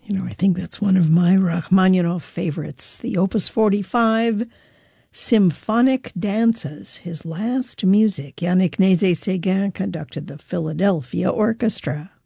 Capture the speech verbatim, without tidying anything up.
You know, I think that's one of my Rachmaninoff favorites, the Opus forty-five, Symphonic Dances, his last music. Yannick Nézet-Séguin conducted the Philadelphia Orchestra.